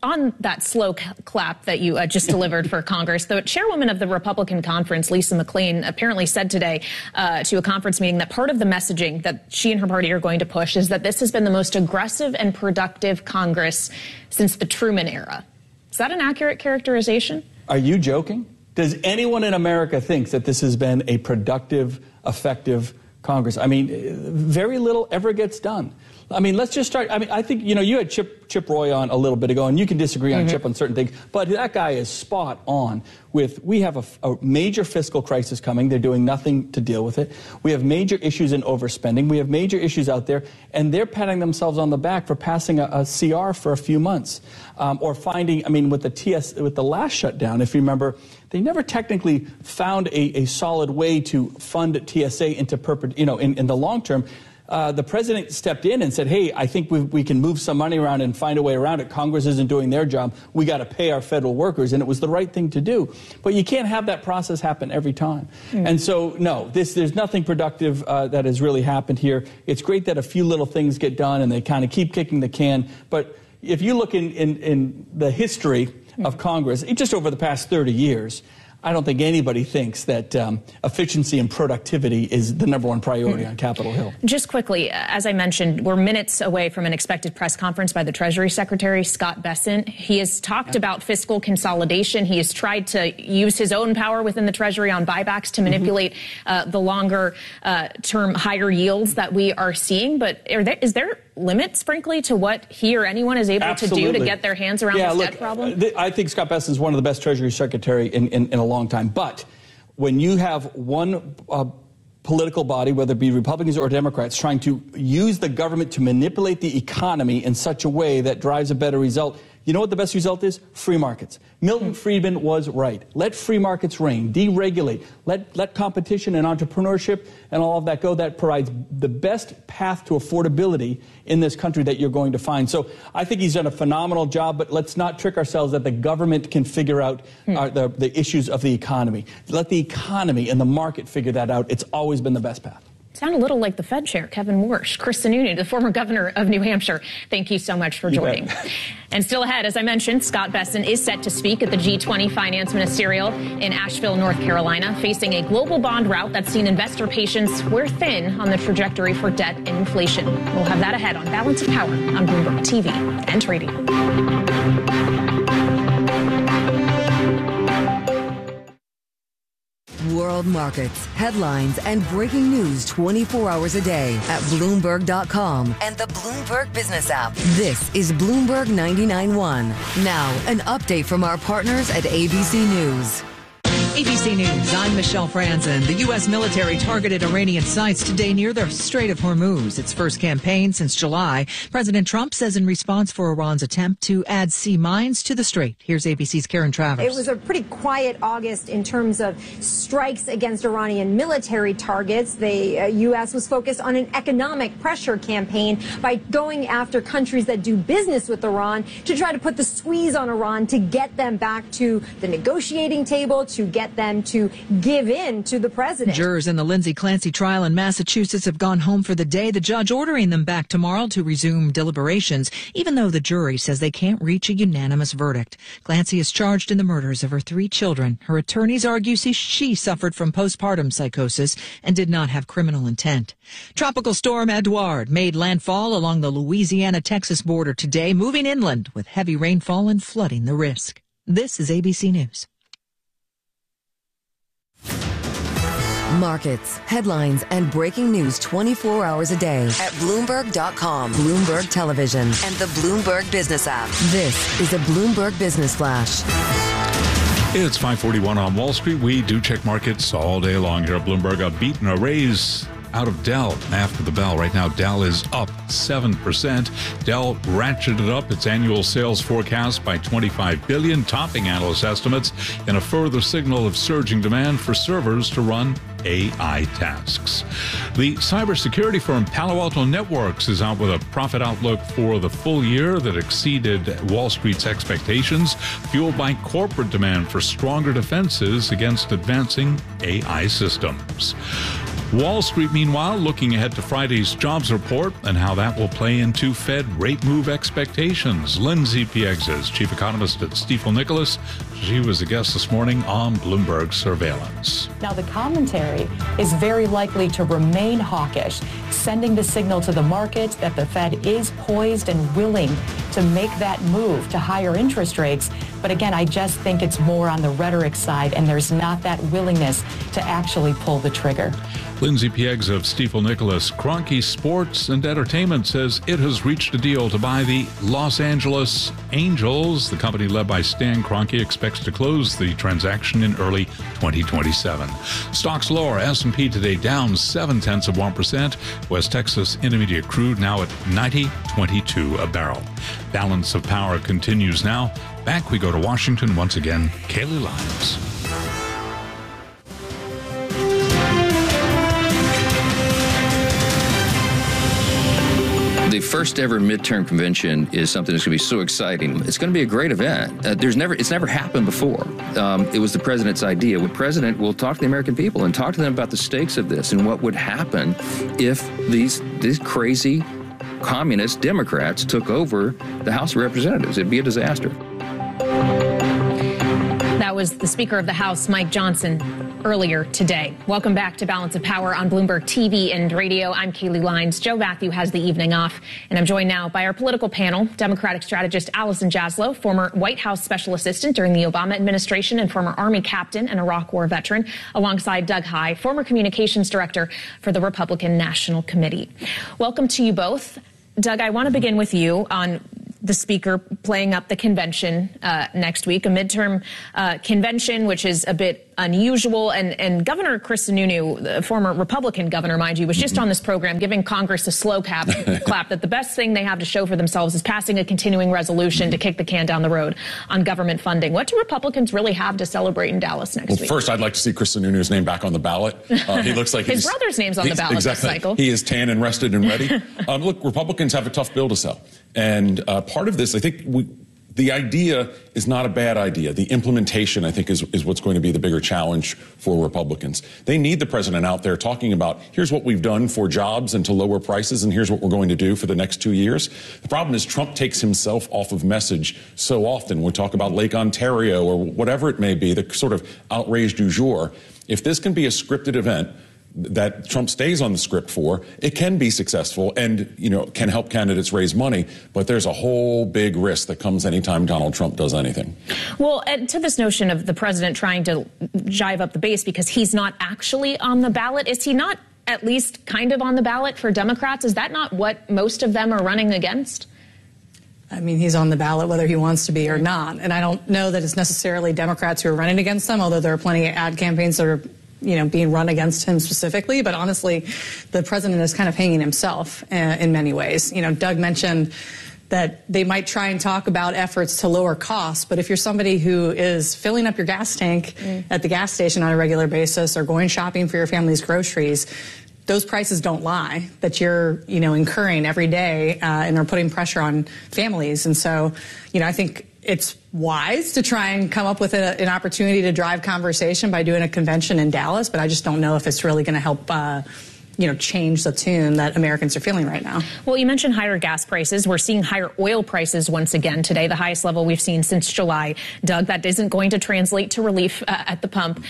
on that slow clap that you just delivered for Congress, the chairwoman of the Republican conference, Lisa McClain, apparently said today to a conference meeting that part of the messaging that she and her party are going to push is that this has been the most aggressive and productive Congress since the Truman era. Is that an accurate characterization? Are you joking? Does anyone in America think that this has been a productive, effective Congress? I mean, very little ever gets done. I mean, let's just start. I mean, I think, you had Chip Roy on a little bit ago, and you can disagree on Chip on certain things, but that guy is spot on with, we have a major fiscal crisis coming. They're doing nothing to deal with it. We have major issues in overspending. We have major issues out there, and they're patting themselves on the back for passing a CR for a few months. Or finding, I mean, with the last shutdown, if you remember, they never technically found a solid way to fund TSA into in the long term. The president stepped in and said, hey, I think we can move some money around and find a way around it. Congress isn't doing their job. We got to pay our federal workers. And it was the right thing to do. But you can't have that process happen every time. And so, no, there's nothing productive that has really happened here. It's great that a few little things get done and they kind of keep kicking the can. But if you look in the history of Congress, just over the past 30 years, I don't think anybody thinks that efficiency and productivity is the number one priority on Capitol Hill. Just quickly, as I mentioned, we're minutes away from an expected press conference by the Treasury Secretary, Scott Bessent. He has talked about fiscal consolidation. He has tried to use his own power within the Treasury on buybacks to manipulate the longer term higher yields that we are seeing. But is there limits, frankly, to what he or anyone is able to do to get their hands around this debt problem? I think Scott Bessent is one of the best Treasury Secretary in a long time. But when you have one political body, whether it be Republicans or Democrats, trying to use the government to manipulate the economy in such a way that drives a better result, you know what the best result is? Free markets. Milton Friedman was right. Let free markets reign. Deregulate. Let competition and entrepreneurship and all of that go. That provides the best path to affordability in this country that you're going to find. So I think he's done a phenomenal job, but let's not trick ourselves that the government can figure out the issues of the economy. Let the economy and the market figure that out. It's always been the best path. Sound a little like the Fed chair, Kevin Warsh. Chris Sununu, the former governor of New Hampshire, thank you so much for joining. And still ahead, as I mentioned, Scott Bessent is set to speak at the G20 Finance Ministerial in Asheville, North Carolina, facing a global bond rout that's seen investor patience wear thin on the trajectory for debt and inflation. We'll have that ahead on Balance of Power on Bloomberg TV and Radio. World markets, headlines, and breaking news 24 hours a day at Bloomberg.com and the Bloomberg Business app. This is Bloomberg 99.1. Now, an update from our partners at ABC News. ABC News, I'm Michelle Franzen. The U.S. military targeted Iranian sites today near the Strait of Hormuz, its first campaign since July. President Trump says in response for Iran's attempt to add sea mines to the strait. Here's ABC's Karen Travers. It was a pretty quiet August in terms of strikes against Iranian military targets. The U.S. was focused on an economic pressure campaign by going after countries that do business with Iran to try to put the squeeze on Iran to get them back to the negotiating table, to get them to give in to the president. Jurors in the Lindsay Clancy trial in Massachusetts have gone home for the day, the judge ordering them back tomorrow to resume deliberations, even though the jury says they can't reach a unanimous verdict. Clancy is charged in the murders of her 3 children. Her attorneys argue she suffered from postpartum psychosis and did not have criminal intent. Tropical storm Edouard made landfall along the Louisiana-Texas border today, moving inland with heavy rainfall and flooding the risk. This is ABC News. Markets, headlines, and breaking news 24 hours a day at Bloomberg.com, Bloomberg Television, and the Bloomberg Business app. This is a Bloomberg Business Flash. It's 5:41 on Wall Street. We do check markets all day long here at Bloomberg. A beat and a raise out of Dell after the bell. Right now, Dell is up 7%. Dell ratcheted up its annual sales forecast by $25 billion, topping analyst estimates, in a further signal of surging demand for servers to run AI tasks. The cybersecurity firm Palo Alto Networks is out with a profit outlook for the full year that exceeded Wall Street's expectations, fueled by corporate demand for stronger defenses against advancing AI systems. Wall Street, meanwhile, looking ahead to Friday's jobs report and how that will play into Fed rate move expectations. Lindsay Piegza, chief economist at Stifel Nicolaus. She was a guest this morning on Bloomberg Surveillance. Now, the commentary is very likely to remain hawkish, sending the signal to the market that the Fed is poised and willing to make that move to higher interest rates. But again, I just think it's more on the rhetoric side, and there's not that willingness to actually pull the trigger. Lindsay Piegza of Stifel Nicolaus. Kroenke Sports and Entertainment says it has reached a deal to buy the Los Angeles Angels. The company led by Stan Kroenke expects to close the transaction in early 2027. Stocks lower. S&P today down 0.7%. West Texas Intermediate crude now at $90.22 a barrel. Balance of power continues now. Back we go to Washington once again. Kaylee Lyons. The first ever midterm convention is something that's going to be so exciting. It's going to be a great event. It's never happened before. It was the president's idea. The president will talk to the American people and talk to them about the stakes of this and what would happen if these crazy communist Democrats took over the House of Representatives. It'd be a disaster. That was the Speaker of the House, Mike Johnson, earlier today. Welcome back to Balance of Power on Bloomberg TV and radio. I'm Kaylee Lyons. Joe Matthew has the evening off, and I'm joined now by our political panel, Democratic strategist Allison Jaslow, former White House special assistant during the Obama administration and former Army captain and Iraq War veteran, alongside Doug Heye, former communications director for the Republican National Committee. Welcome to you both. Doug, I want to begin with you on the Speaker playing up the convention next week, a midterm convention, which is a bit unusual. And Governor Chris Sununu, the former Republican governor, mind you, was just on this program giving Congress a slow clap that the best thing they have to show for themselves is passing a continuing resolution to kick the can down the road on government funding. What do Republicans really have to celebrate in Dallas next week? First, I'd like to see Chris Sununu's name back on the ballot. He looks like his brother's name's on the ballot exactly. this cycle. He is tan and rested and ready. Look, Republicans have a tough bill to sell. And part of this, I think the idea is not a bad idea. The implementation, I think, is what's going to be the bigger challenge for Republicans. They need the president out there talking about, here's what we've done for jobs and to lower prices, and here's what we're going to do for the next 2 years. The problem is Trump takes himself off of message so often. We talk about Lake Ontario or whatever it may be, the sort of outrage du jour. If this can be a scripted event that Trump stays on the script for, it can be successful and, can help candidates raise money. But there's a whole big risk that comes anytime Donald Trump does anything. Well, to this notion of the president trying to jive up the base because he's not actually on the ballot, is he not at least kind of on the ballot for Democrats? Is that not what most of them are running against? I mean, he's on the ballot whether he wants to be or not. And I don't know that it's necessarily Democrats who are running against them, although there are plenty of ad campaigns that are being run against him specifically. But honestly, the president is kind of hanging himself in many ways. Doug mentioned that they might try and talk about efforts to lower costs. But if you're somebody who is filling up your gas tank at the gas station on a regular basis or going shopping for your family's groceries, those prices don't lie that you're, incurring every day and are putting pressure on families. And so, I think it's wise to try and come up with an opportunity to drive conversation by doing a convention in Dallas, but I just don't know if it's really going to help change the tune that Americans are feeling right now. Well, you mentioned higher gas prices. We're seeing higher oil prices once again today, the highest level we've seen since July. Doug, that isn't going to translate to relief at the pump.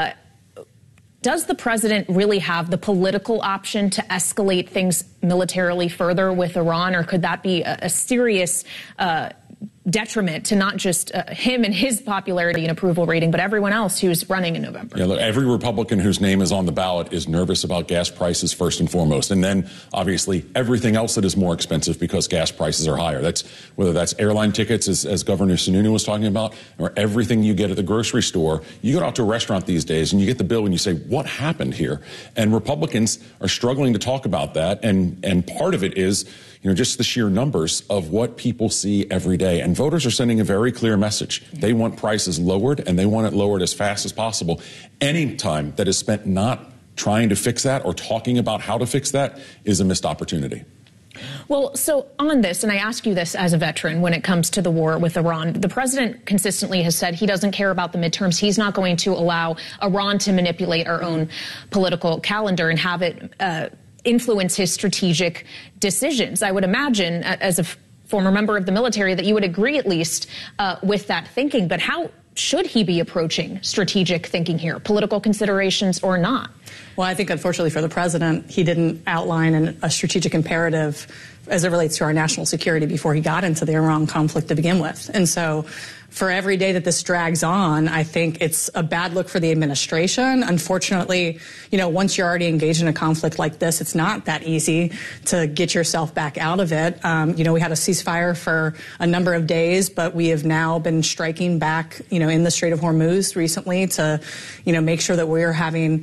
Does the president really have the political option to escalate things militarily further with Iran, or could that be a serious detriment to not just him and his popularity and approval rating, but everyone else who's running in November? Yeah, look, every Republican whose name is on the ballot is nervous about gas prices first and foremost. And then, obviously, everything else that is more expensive because gas prices are higher. That's whether that's airline tickets, as Governor Sununu was talking about, or everything you get at the grocery store. You go out to a restaurant these days and you get the bill and you say, what happened here? And Republicans are struggling to talk about that. And part of it is, just the sheer numbers of what people see every day. And voters are sending a very clear message. They want prices lowered, and they want it lowered as fast as possible. Any time that is spent not trying to fix that or talking about how to fix that is a missed opportunity. Well, so on this, and I ask you this as a veteran when it comes to the war with Iran, the president consistently has said he doesn't care about the midterms. He's not going to allow Iran to manipulate our own political calendar and have it influence his strategic decisions. I would imagine, as a former member of the military, that you would agree at least with that thinking. But how should he be approaching strategic thinking here, political considerations or not? Well, I think unfortunately for the president, he didn't outline a strategic imperative as it relates to our national security before he got into the Iran conflict to begin with. And so for every day that this drags on, I think it's a bad look for the administration. Unfortunately, once you're already engaged in a conflict like this, it's not that easy to get yourself back out of it. We had a ceasefire for a number of days, but we have now been striking back, in the Strait of Hormuz recently to, make sure that we're having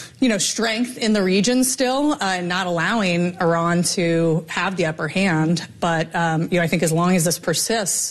strength in the region still, and not allowing Iran to have the upper hand. But, I think as long as this persists,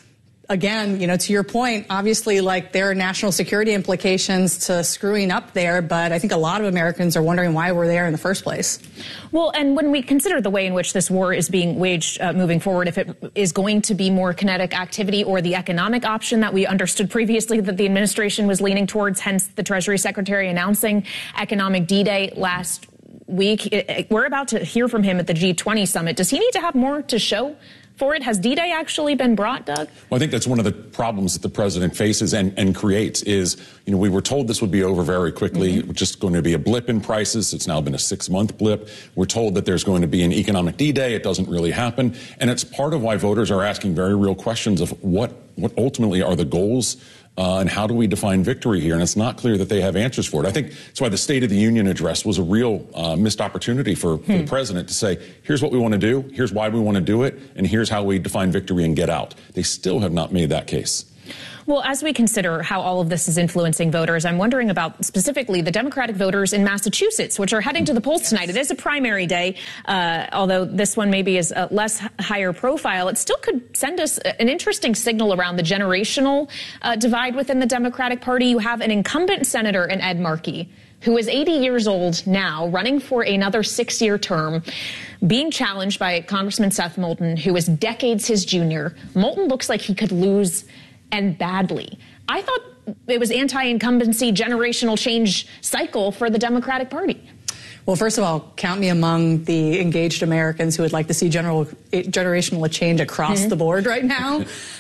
again, to your point, obviously, there are national security implications to screwing up there, but I think a lot of Americans are wondering why we're there in the first place. Well, and when we consider the way in which this war is being waged moving forward, if it is going to be more kinetic activity or the economic option that we understood previously that the administration was leaning towards, hence the Treasury Secretary announcing economic D-Day last week, we're about to hear from him at the G20 summit. Does he need to have more to show for it? Has D-Day actually been brought, Doug? Well, I think that's one of the problems that the president faces and creates is, we were told this would be over very quickly, just going to be a blip in prices. It's now been a 6-month blip. We're told that there's going to be an economic D-Day. It doesn't really happen. And it's part of why voters are asking very real questions of what ultimately are the goals and how do we define victory here? And it's not clear that they have answers for it. I think that's why the State of the Union address was a real missed opportunity for the president to say, here's what we want to do, here's why we want to do it, and here's how we define victory and get out. They still have not made that case. Well, as we consider how all of this is influencing voters, I'm wondering about specifically the Democratic voters in Massachusetts, which are heading to the polls tonight. It is a primary day, although this one maybe is less higher profile. It still could send us an interesting signal around the generational divide within the Democratic Party. You have an incumbent senator in Ed Markey, who is 80 years old now, running for another 6-year term, being challenged by Congressman Seth Moulton, who is decades his junior. Moulton looks like he could lose, and badly. I thought it was anti-incumbency generational change cycle for the Democratic Party. Well, first of all, count me among the engaged Americans who would like to see generational change across the board right now.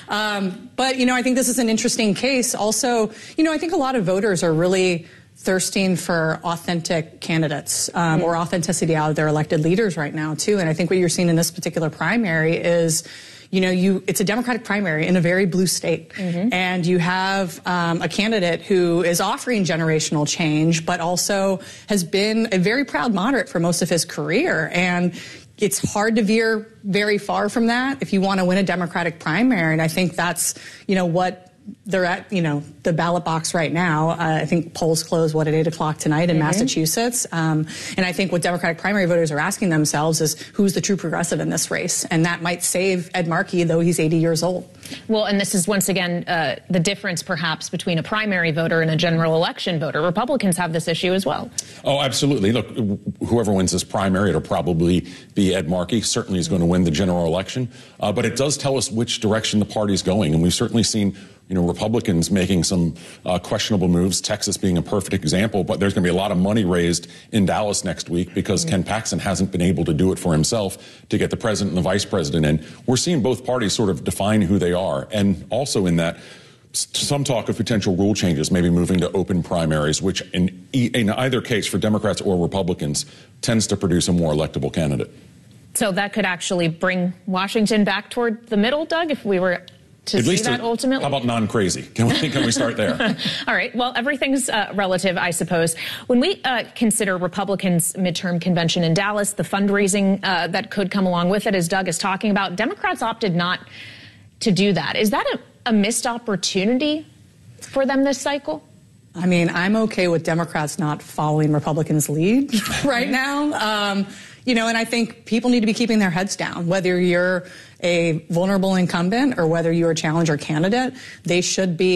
But, I think this is an interesting case. Also, I think a lot of voters are really thirsting for authentic candidates or authenticity out of their elected leaders right now, too. And I think what you're seeing in this particular primary is it's a Democratic primary in a very blue state. And you have a candidate who is offering generational change, but also has been a very proud moderate for most of his career. And it's hard to veer very far from that if you want to win a Democratic primary. And I think that's, what they're at, the ballot box right now. I think polls close, at 8 o'clock tonight in Massachusetts. And I think what Democratic primary voters are asking themselves is who's the true progressive in this race? And that might save Ed Markey, though he's 80 years old. Well, and this is once again the difference perhaps between a primary voter and a general election voter. Republicans have this issue as well. Oh, absolutely. Look, whoever wins this primary, it'll probably be Ed Markey. Certainly is going to win the general election. But it does tell us which direction the party's going. And we've certainly seen Republicans making some questionable moves, Texas being a perfect example, but there's going to be a lot of money raised in Dallas next week because Ken Paxton hasn't been able to do it for himself to get the president and the vice president in. We're seeing both parties sort of define who they are, and also in that some talk of potential rule changes, maybe moving to open primaries, which in either case for Democrats or Republicans tends to produce a more electable candidate. So that could actually bring Washington back toward the middle, Doug, if we were to see that ultimately? How about non-crazy? Can we start there? All right. Well, everything's relative, I suppose. When we consider Republicans' midterm convention in Dallas, the fundraising that could come along with it, as Doug is talking about, Democrats opted not to do that. Is that a missed opportunity for them this cycle? I mean, I'm okay with Democrats not following Republicans' lead right now. And I think people need to be keeping their heads down, whether you're a vulnerable incumbent or whether you're a challenger candidate. They should be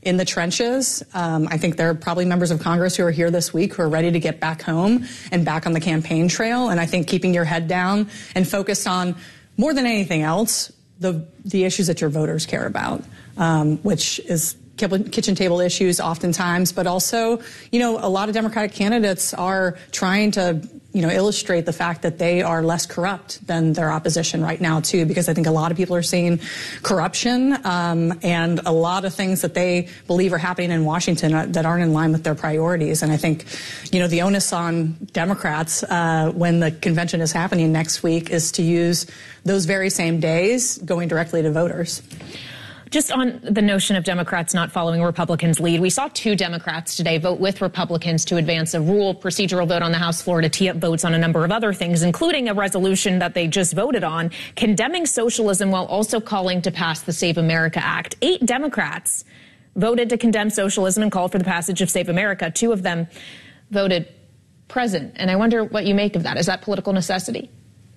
in the trenches. I think there are probably members of Congress who are here this week who are ready to get back home and back on the campaign trail. And I think keeping your head down and focused on, more than anything else, the issues that your voters care about, which is kitchen table issues oftentimes, but also, a lot of Democratic candidates are trying to, illustrate the fact that they are less corrupt than their opposition right now, too, because I think a lot of people are seeing corruption and a lot of things that they believe are happening in Washington that aren't in line with their priorities. And I think, the onus on Democrats when the convention is happening next week is to use those very same days going directly to voters. Just on the notion of Democrats not following Republicans' lead, we saw 2 Democrats today vote with Republicans to advance a procedural vote on the House floor to tee up votes on a number of other things, including a resolution that they just voted on, condemning socialism while also calling to pass the Save America Act. 8 Democrats voted to condemn socialism and call for the passage of Save America. 2 of them voted present. And I wonder what you make of that. Is that political necessity?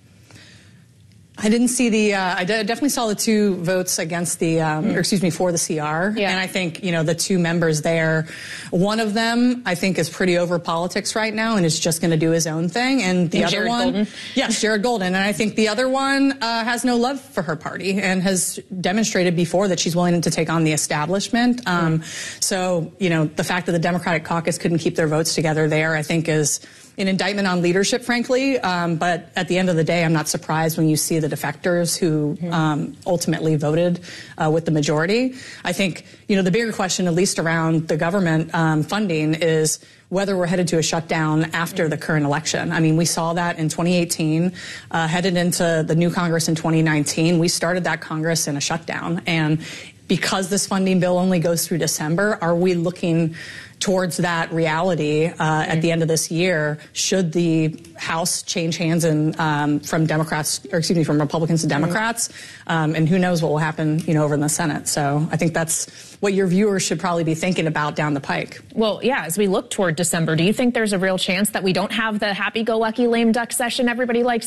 I didn't see I definitely saw the 2 votes against for the CR. Yeah. And I think, the 2 members there, one of them, I think, is pretty over politics right now and is just going to do his own thing. And the other Jared one, Golden. Yes, Jared Golden. And I think the other one has no love for her party and has demonstrated before that she's willing to take on the establishment. So, the fact that the Democratic caucus couldn't keep their votes together there, I think, is an indictment on leadership, frankly. But at the end of the day, I'm not surprised when you see the defectors who ultimately voted with the majority. I think, the bigger question, at least around the government funding, is whether we're headed to a shutdown after the current election. I mean, we saw that in 2018, headed into the new Congress in 2019. We started that Congress in a shutdown. And because this funding bill only goes through December, are we looking towards that reality at the end of this year? Should the House change hands from Republicans to Democrats? And who knows what will happen, over in the Senate. So I think that's what your viewers should probably be thinking about down the pike. Well, yeah, as we look toward December, do you think there's a real chance that we don't have the happy-go-lucky lame duck session everybody likes